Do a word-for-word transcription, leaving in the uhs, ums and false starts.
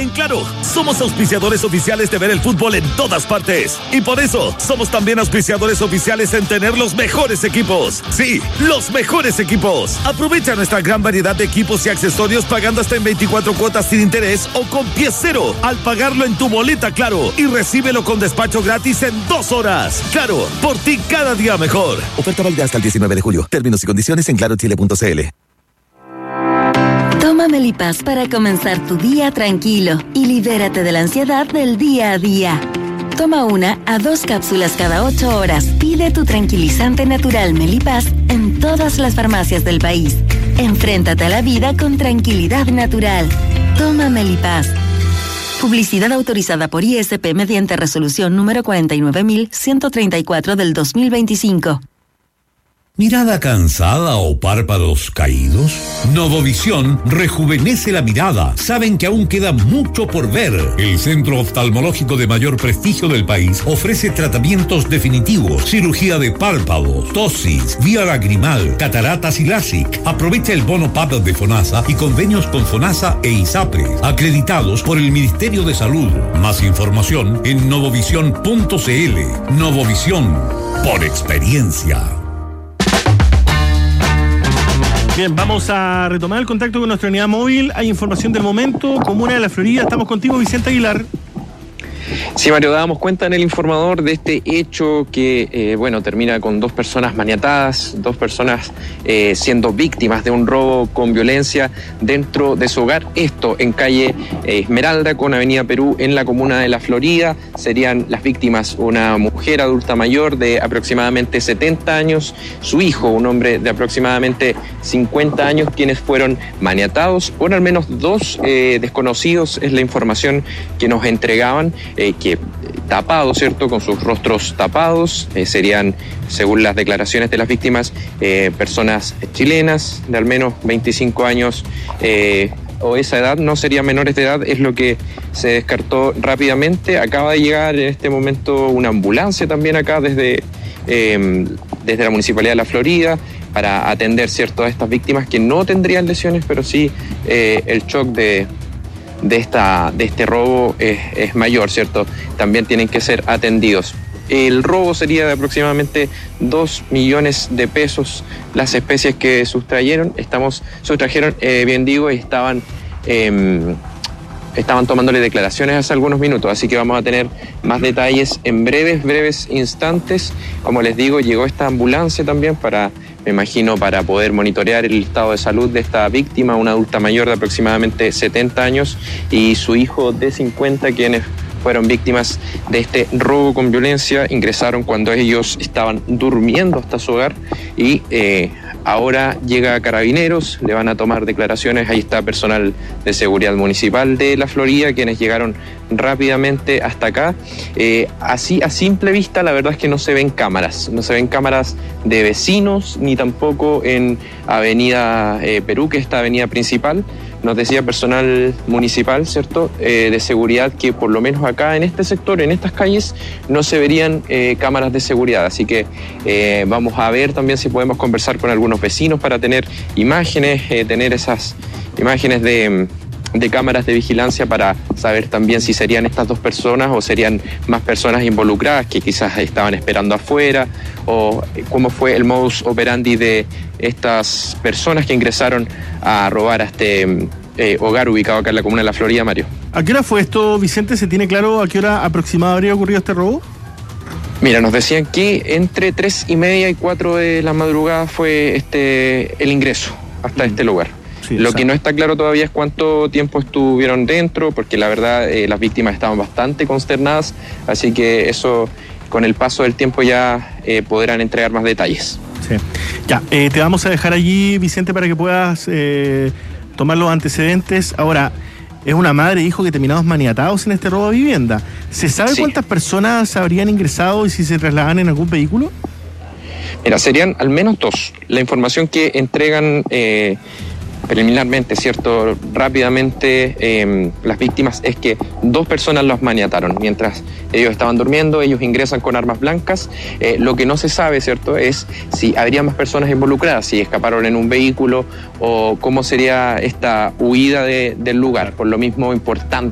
En Claro, somos auspiciadores oficiales de ver el fútbol en todas partes. Y por eso, somos también auspiciadores oficiales en tener los mejores equipos. Sí, los mejores equipos. Aprovecha nuestra gran variedad de equipos y accesorios pagando hasta en veinticuatro cuotas sin interés o con pie cero al pagarlo en tu boleta Claro. Y recíbelo con despacho gratis en dos horas. Claro, por ti cada día mejor. Oferta válida hasta el diecinueve de julio. Términos y condiciones en claro chile punto c l. Toma Melipaz para comenzar tu día tranquilo y libérate de la ansiedad del día a día. Toma una a dos cápsulas cada ocho horas. Pide tu tranquilizante natural Melipaz en todas las farmacias del país. Enfréntate a la vida con tranquilidad natural. Toma Melipaz. Publicidad autorizada por I S P mediante resolución número cuarenta y nueve mil ciento treinta y cuatro del dos mil veinticinco. ¿Mirada cansada o párpados caídos? Novovisión rejuvenece la mirada. Saben que aún queda mucho por ver. El centro oftalmológico de mayor prestigio del país ofrece tratamientos definitivos, cirugía de párpados, tosis, vía lagrimal, cataratas y LASIK. Aprovecha el bono P A P de FONASA y convenios con FONASA e ISAPRE, acreditados por el Ministerio de Salud. Más información en novovisión punto c l. Novovisión, por experiencia. Bien, vamos a retomar el contacto con nuestra unidad móvil. Hay información del momento. Comuna de La Florida. Estamos contigo, Vicente Aguilar. Sí, Mario, dábamos cuenta en el informador de este hecho que, eh, bueno, termina con dos personas maniatadas, dos personas eh, siendo víctimas de un robo con violencia dentro de su hogar. Esto en calle eh, Esmeralda con Avenida Perú en la comuna de La Florida. Serían las víctimas una mujer adulta mayor de aproximadamente setenta años, su hijo, un hombre de aproximadamente cincuenta años, quienes fueron maniatados por al menos dos eh, desconocidos, es la información que nos entregaban. Eh, que tapados, ¿cierto?, con sus rostros tapados, eh, serían, según las declaraciones de las víctimas, eh, personas chilenas de al menos veinticinco años eh, o esa edad, no serían menores de edad, es lo que se descartó rápidamente. Acaba de llegar en este momento una ambulancia también acá desde, eh, desde la Municipalidad de La Florida para atender, ¿cierto?, a estas víctimas que no tendrían lesiones, pero sí eh, el shock de de esta de este robo es, es mayor, ¿cierto? También tienen que ser atendidos. El robo sería de aproximadamente dos millones de pesos. Las especies que sustrayeron, estamos, sustrajeron, eh, bien digo, y estaban, eh, estaban tomándole declaraciones hace algunos minutos, así que vamos a tener más detalles en breves, breves instantes. Como les digo, llegó esta ambulancia también para... me imagino para poder monitorear el estado de salud de esta víctima, una adulta mayor de aproximadamente setenta años y su hijo de cincuenta, quienes fueron víctimas de este robo con violencia. Ingresaron cuando ellos estaban durmiendo hasta su hogar y eh, ahora llega Carabineros, le van a tomar declaraciones. Ahí está personal de seguridad municipal de La Florida, quienes llegaron rápidamente hasta acá. Eh, así, a simple vista, la verdad es que no se ven cámaras, no se ven cámaras de vecinos, ni tampoco en Avenida eh, Perú, que es esta avenida principal. Nos decía personal municipal, ¿cierto?, eh, de seguridad, que por lo menos acá en este sector, en estas calles, no se verían eh, cámaras de seguridad. Así que eh, vamos a ver también si podemos conversar con algunos vecinos para tener imágenes, eh, tener esas imágenes de... de cámaras de vigilancia para saber también si serían estas dos personas o serían más personas involucradas que quizás estaban esperando afuera, o cómo fue el modus operandi de estas personas que ingresaron a robar a este eh, hogar ubicado acá en la comuna de La Florida, Mario. ¿A qué hora fue esto, Vicente? ¿Se tiene claro a qué hora aproximada habría ocurrido este robo? Mira, nos decían que entre tres y media y cuatro de la madrugada fue este el ingreso hasta mm. este lugar. Sí, Lo que no está claro todavía es cuánto tiempo estuvieron dentro, porque la verdad eh, las víctimas estaban bastante consternadas, así que eso con el paso del tiempo ya eh, podrán entregar más detalles. Sí. Ya, eh, te vamos a dejar allí, Vicente, para que puedas eh, tomar los antecedentes. Ahora, es una madre e hijo que terminados maniatados en este robo de vivienda. ¿Se sabe sí. cuántas personas habrían ingresado y si se trasladan en algún vehículo? Mira, serían al menos dos. La información que entregan eh, preliminarmente, ¿cierto?, rápidamente eh, las víctimas es que dos personas los maniataron mientras ellos estaban durmiendo. Ellos ingresan con armas blancas. Eh, lo que no se sabe, ¿cierto?, es si habría más personas involucradas, si escaparon en un vehículo o cómo sería esta huida de, del lugar. Por lo mismo, importante